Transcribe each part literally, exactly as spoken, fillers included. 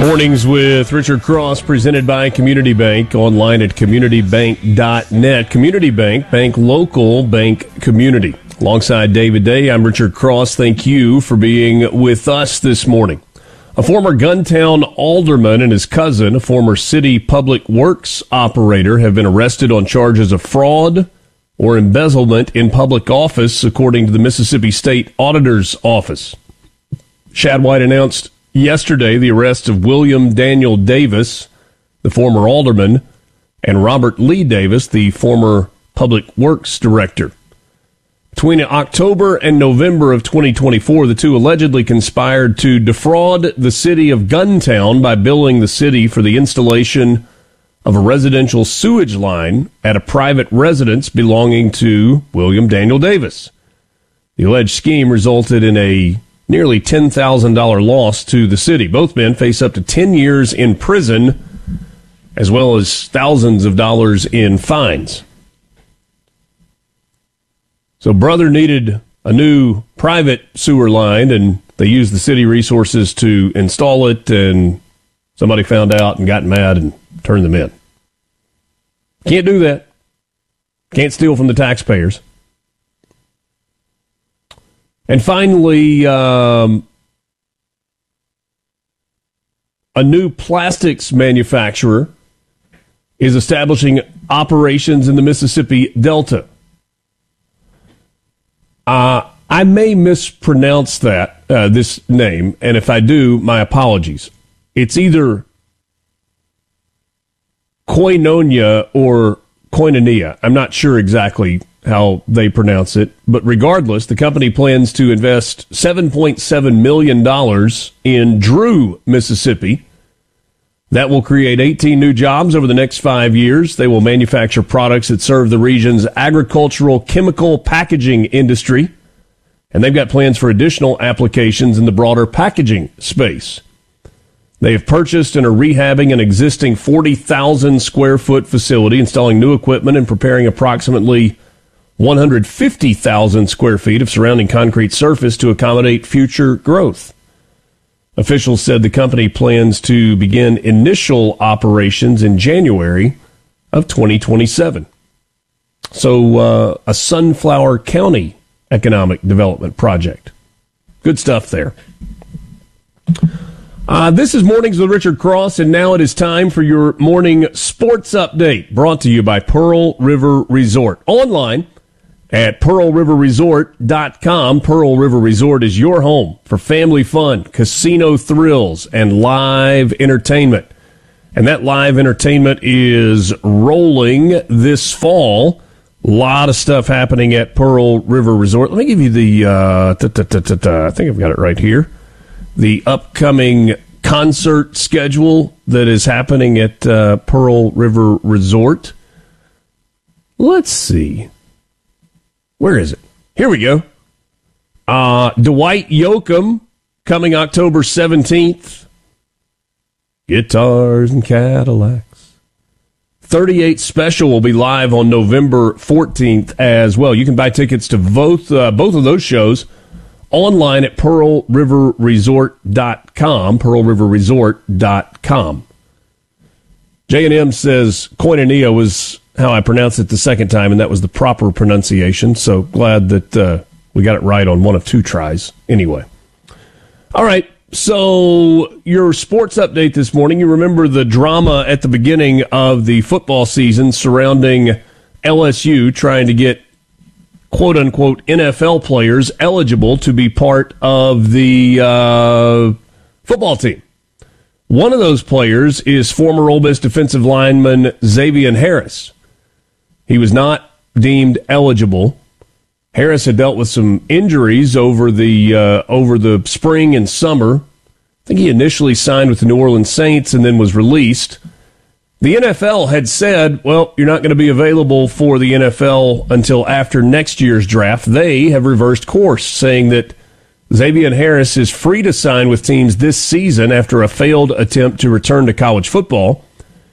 Mornings with Richard Cross, presented by Community Bank, online at community bank dot net. Community Bank, bank local, bank community. Alongside David Day, I'm Richard Cross. Thank you for being with us this morning. A former Guntown alderman and his cousin, a former city public works operator, have been arrested on charges of fraud or embezzlement in public office, according to the Mississippi State Auditor's Office. Shad White announced yesterday the arrest of William Daniel Davis, the former alderman, and Robert Lee Davis, the former public works director. Between October and November of twenty twenty-four, the two allegedly conspired to defraud the city of Guntown by billing the city for the installation of a residential sewage line at a private residence belonging to William Daniel Davis. The alleged scheme resulted in a nearly ten thousand dollars loss to the city. Both men face up to ten years in prison, as well as thousands of dollars in fines. So brother needed a new private sewer line, and they used the city resources to install it, and somebody found out and got mad and turned them in. Can't do that. Can't steal from the taxpayers. And finally, um, a new plastics manufacturer is establishing operations in the Mississippi Delta. Uh, I may mispronounce that, uh, this name, and if I do, my apologies. It's either Koinonia or Koinonia. I'm not sure exactly how they pronounce it, but regardless, the company plans to invest seven point seven million dollars in Drew, Mississippi. That will create eighteen new jobs over the next five years. They will manufacture products that serve the region's agricultural chemical packaging industry, and they've got plans for additional applications in the broader packaging space. They have purchased and are rehabbing an existing forty thousand square foot facility, installing new equipment and preparing approximately one hundred fifty thousand square feet of surrounding concrete surface to accommodate future growth. Officials said the company plans to begin initial operations in January of twenty twenty-seven. So, uh, a Sunflower County economic development project. Good stuff there. Uh, this is Mornings with Richard Cross, and now it is time for your morning sports update, brought to you by Pearl River Resort. Online at pearl river resort dot com. Pearl River Resort is your home for family fun, casino thrills, and live entertainment. And that live entertainment is rolling this fall. A lot of stuff happening at Pearl River Resort. Let me give you the, uh, ta, ta, ta, ta, ta, I think I've got it right here. The upcoming concert schedule that is happening at uh, Pearl River Resort. Let's see. Where is it? Here we go. Uh, Dwight Yoakam coming October seventeenth. Guitars and Cadillacs. thirty-eight Special will be live on November fourteenth as well. You can buy tickets to both uh, both of those shows online at pearl river resort dot com. pearl river resort dot com. J and M says Koinonia was how I pronounced it the second time, and that was the proper pronunciation. So glad that uh, we got it right on one of two tries. Anyway. All right. So your sports update this morning, you remember the drama at the beginning of the football season surrounding L S U trying to get quote-unquote N F L players eligible to be part of the uh, football team. One of those players is former Ole Miss defensive lineman Xavier Harris. He was not deemed eligible. Harris had dealt with some injuries over the uh, over the spring and summer. I think he initially signed with the New Orleans Saints and then was released. The N F L had said, well, you're not going to be available for the N F L until after next year's draft. They have reversed course, saying that Xavier Harris is free to sign with teams this season after a failed attempt to return to college football.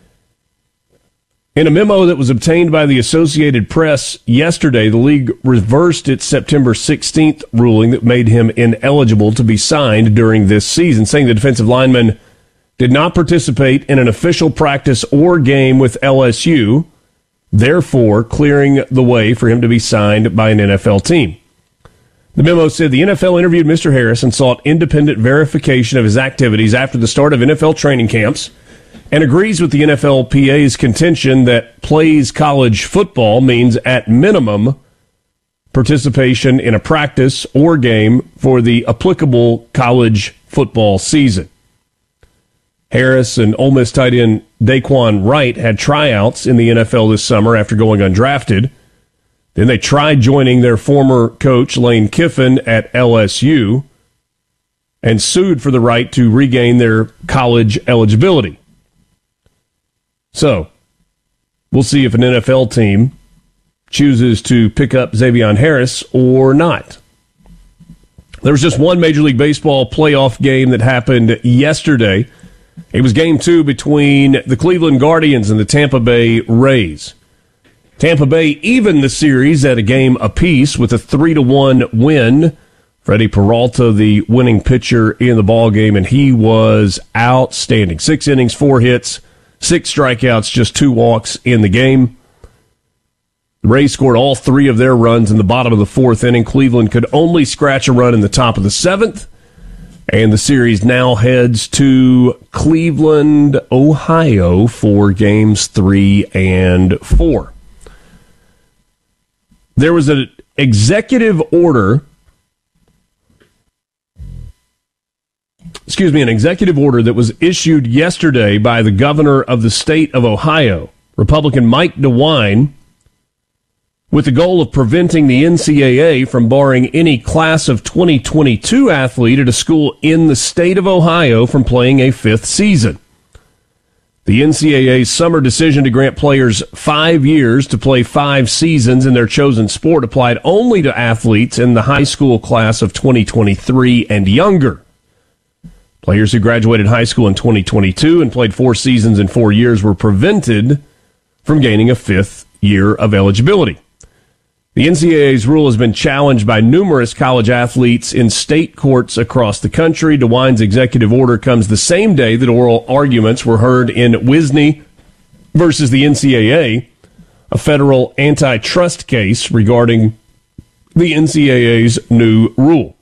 In a memo that was obtained by the Associated Press yesterday, the league reversed its September sixteenth ruling that made him ineligible to be signed during this season, saying the defensive lineman did not participate in an official practice or game with L S U, therefore clearing the way for him to be signed by an N F L team. The memo said the N F L interviewed Mister Harris and sought independent verification of his activities after the start of N F L training camps and agrees with the N F L P A's contention that plays college football means at minimum participation in a practice or game for the applicable college football season. Harris and Ole Miss tight end Daquan Wright had tryouts in the N F L this summer after going undrafted. Then they tried joining their former coach, Lane Kiffin, at L S U and sued for the right to regain their college eligibility. So, we'll see if an N F L team chooses to pick up Xavier Harris or not. There was just one Major League Baseball playoff game that happened yesterday. It was game two between the Cleveland Guardians and the Tampa Bay Rays. Tampa Bay evened the series at a game apiece with a three to one win. Freddie Peralta, the winning pitcher in the ballgame, and he was outstanding. Six innings, four hits, six strikeouts, just two walks in the game. The Rays scored all three of their runs in the bottom of the fourth inning. Cleveland could only scratch a run in the top of the seventh. And the series now heads to Cleveland, Ohio for games three and four. There was an executive order, excuse me, an executive order that was issued yesterday by the governor of the state of Ohio, Republican Mike DeWine, with the goal of preventing the N C double A from barring any class of twenty twenty-two athlete at a school in the state of Ohio from playing a fifth season. The N C double A's summer decision to grant players five years to play five seasons in their chosen sport applied only to athletes in the high school class of twenty twenty-three and younger. Players who graduated high school in twenty twenty-two and played four seasons in four years were prevented from gaining a fifth year of eligibility. The N C double A's rule has been challenged by numerous college athletes in state courts across the country. DeWine's executive order comes the same day that oral arguments were heard in Wisney versus the N C double A, a federal antitrust case regarding the N C double A's new rule.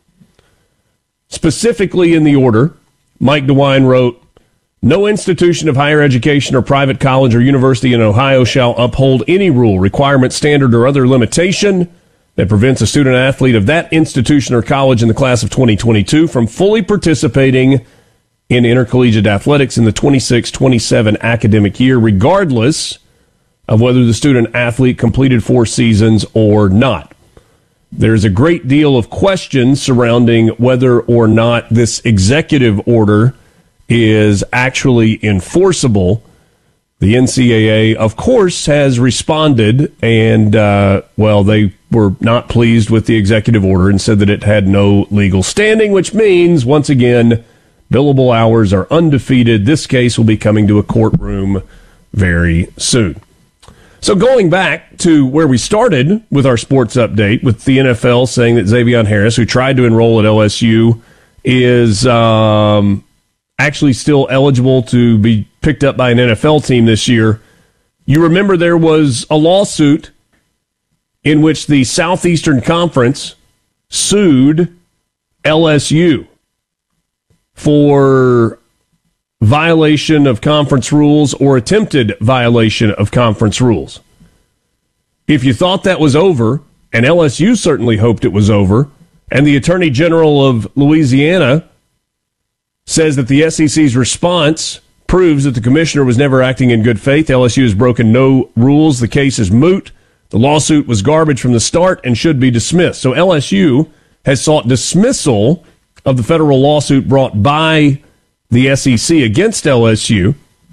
Specifically in the order, Mike DeWine wrote, "No institution of higher education or private college or university in Ohio shall uphold any rule, requirement, standard, or other limitation that prevents a student athlete of that institution or college in the class of twenty twenty-two from fully participating in intercollegiate athletics in the twenty-six twenty-seven academic year, regardless of whether the student athlete completed four seasons or not." There's a great deal of question surrounding whether or not this executive order is actually enforceable. The N C double A, of course, has responded, and, uh, well, they were not pleased with the executive order and said that it had no legal standing, which means, once again, billable hours are undefeated. This case will be coming to a courtroom very soon. So going back to where we started with our sports update, with the N F L saying that Xavier Harris, who tried to enroll at L S U, is um, actually still eligible to be picked up by an N F L team this year. You remember there was a lawsuit in which the Southeastern Conference sued L S U for violation of conference rules or attempted violation of conference rules. If you thought that was over, and L S U certainly hoped it was over, and the Attorney General of Louisiana says that the S E C's response proves that the commissioner was never acting in good faith, L S U has broken no rules, the case is moot, the lawsuit was garbage from the start and should be dismissed. So L S U has sought dismissal of the federal lawsuit brought by the S E C against L S U.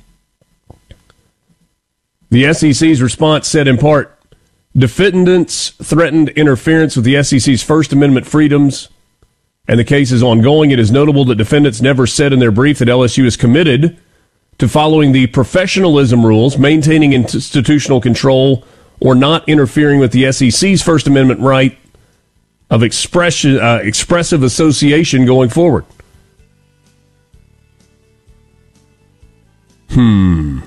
The S E C's response said in part, defendants threatened interference with the S E C's First Amendment freedoms, and the case is ongoing. It is notable that defendants never said in their brief that L S U is committed to following the professionalism rules, maintaining institutional control, or not interfering with the S E C's First Amendment right of expression, uh, expressive association going forward. Hmm.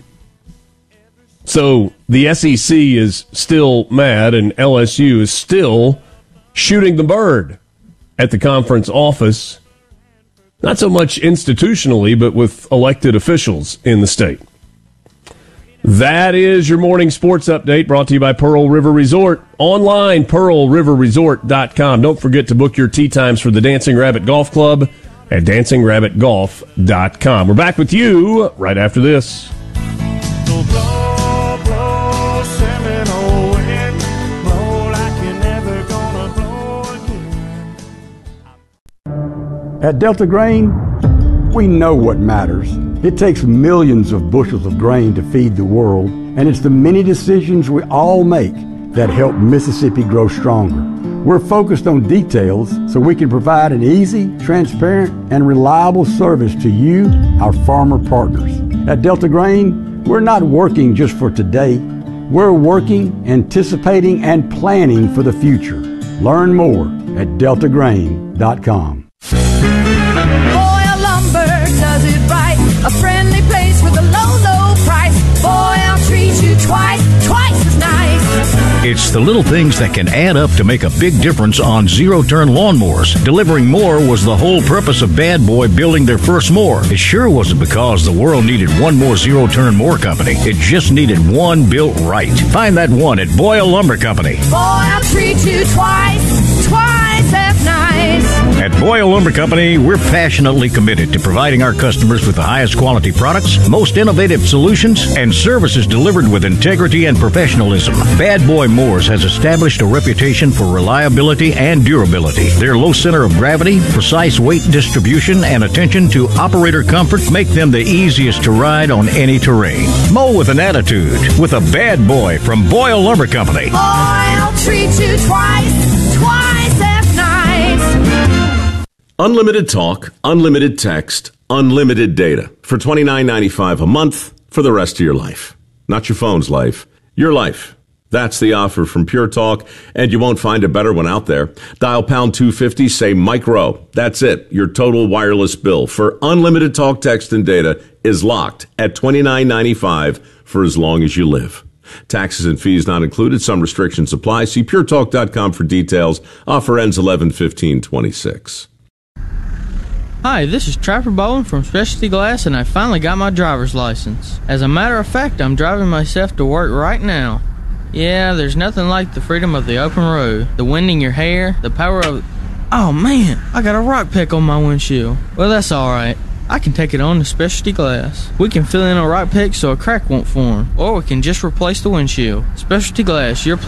So the S E C is still mad, and L S U is still shooting the bird at the conference office. Not so much institutionally, but with elected officials in the state. That is your morning sports update brought to you by Pearl River Resort. Online, pearl river resort dot com. Don't forget to book your tee times for the Dancing Rabbit Golf Club at dancing rabbit golf dot com. We're back with you right after this. At Delta Grain, we know what matters. It takes millions of bushels of grain to feed the world, and it's the many decisions we all make that help Mississippi grow stronger. We're focused on details so we can provide an easy, transparent, and reliable service to you, our farmer partners. At Delta Grain, we're not working just for today. We're working, anticipating, and planning for the future. Learn more at delta grain dot com. Boyle Lumber does it right. A friendly place with a low, low price. Boyle treats you twice, twice as nice. It's the little things that can add up to make a big difference on zero-turn lawnmowers. Delivering more was the whole purpose of Bad Boy building their first mower. It sure wasn't because the world needed one more zero-turn mower company. It just needed one built right. Find that one at Boyle Lumber Company. Boyle treats you twice, twice as nice. At Boyle Lumber Company, we're passionately committed to providing our customers with the highest quality products, most innovative solutions, and services delivered with integrity and professionalism. Bad Boy Mowers has established a reputation for reliability and durability. Their low center of gravity, precise weight distribution, and attention to operator comfort make them the easiest to ride on any terrain. Mow with an attitude with a Bad Boy from Boyle Lumber Company. Boyle treats you twice, twice as nice. Unlimited talk, unlimited text, unlimited data for twenty-nine ninety-five a month for the rest of your life. Not your phone's life, your life. That's the offer from Pure Talk, and you won't find a better one out there. Dial pound two fifty, say Mike Rowe. That's it. Your total wireless bill for unlimited talk, text, and data is locked at twenty-nine ninety-five for as long as you live. Taxes and fees not included. Some restrictions apply. See pure talk dot com for details. Offer ends eleven fifteen twenty-six. Hi, this is Trapper Bowling from Specialty Glass, and I finally got my driver's license. As a matter of fact, I'm driving myself to work right now. Yeah, there's nothing like the freedom of the open road, the wind in your hair, the power of... Oh man, I got a rock peck on my windshield. Well, that's alright. I can take it on to Specialty Glass. We can fill in a rock peck so a crack won't form, or we can just replace the windshield. Specialty Glass, your